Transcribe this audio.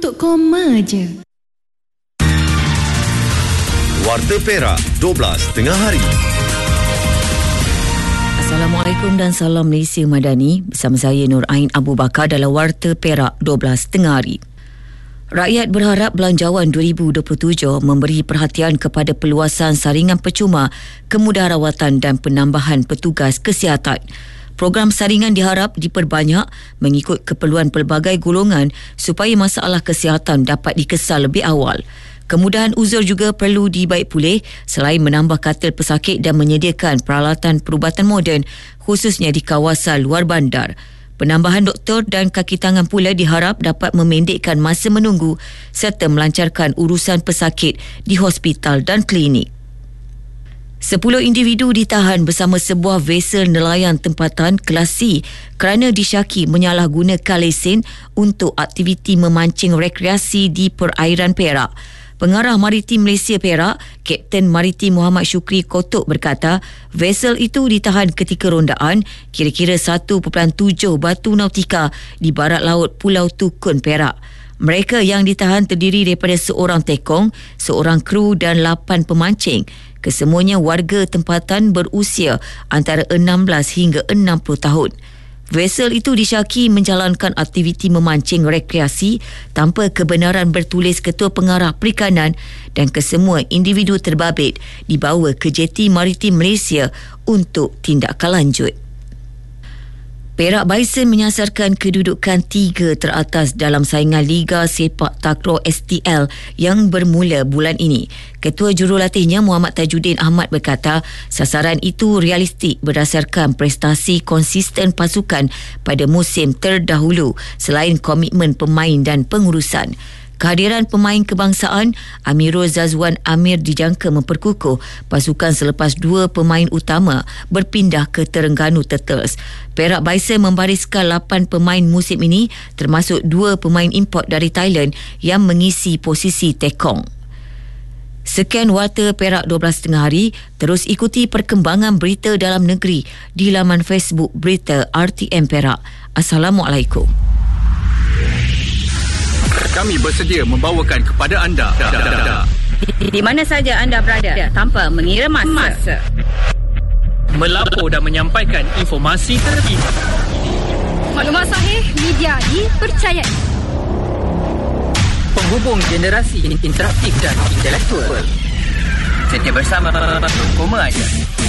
untuk koma je. Warta Perak 12 tengah hari. Assalamualaikum dan salam Malaysia Madani. Bersama saya Nur Ain Abu Bakar dalam Warta Perak 12 tengah hari. Rakyat berharap Belanjawan 2027 memberi perhatian kepada perluasan saringan percuma, kemudahan rawatan dan penambahan petugas kesihatan. Program saringan diharap diperbanyak mengikut keperluan pelbagai golongan supaya masalah kesihatan dapat dikesal lebih awal. Kemudahan uzur juga perlu dibaik pulih selain menambah katil pesakit dan menyediakan peralatan perubatan moden khususnya di kawasan luar bandar. Penambahan doktor dan kaki tangan pula diharap dapat memendekkan masa menunggu serta melancarkan urusan pesakit di hospital dan klinik. 10 individu ditahan bersama sebuah vesel nelayan tempatan kelas C kerana disyaki menyalahgunakan lesen untuk aktiviti memancing rekreasi di perairan Perak. Pengarah Maritim Malaysia Perak, Kapten Maritim Muhammad Syukri Kotok berkata, vesel itu ditahan ketika rondaan kira-kira 1.7 batu nautika di barat laut Pulau Tukun, Perak. Mereka yang ditahan terdiri daripada seorang tekong, seorang kru dan 8 pemancing. Kesemuanya warga tempatan berusia antara 16 hingga 60 tahun. Vesel itu disyaki menjalankan aktiviti memancing rekreasi tanpa kebenaran bertulis Ketua Pengarah Perikanan dan kesemua individu terbabit dibawa ke Jeti Maritim Malaysia untuk tindakan lanjut. Perak Bison menyasarkan kedudukan 3 teratas dalam saingan Liga Sepak Takraw STL yang bermula bulan ini. Ketua Jurulatihnya Muhammad Tajuddin Ahmad berkata, sasaran itu realistik berdasarkan prestasi konsisten pasukan pada musim terdahulu selain komitmen pemain dan pengurusan. Kehadiran pemain kebangsaan Amirul Zazwan Amir dijangka memperkukuh pasukan selepas 2 pemain utama berpindah ke Terengganu Turtles. Perak Bison membariskan 8 pemain musim ini termasuk 2 pemain import dari Thailand yang mengisi posisi tekong. Sekian Warta Perak 12 tengah hari. Terus ikuti perkembangan berita dalam negeri di laman Facebook Berita RTM Perak. Assalamualaikum. Kami bersedia membawakan kepada anda di mana saja anda berada tanpa mengira masa. Melapor dan menyampaikan informasi terkini. Maklumat sahih, media dipercayai. Penghubung generasi interaktif dan intelektual. Setia bersama, koma aja.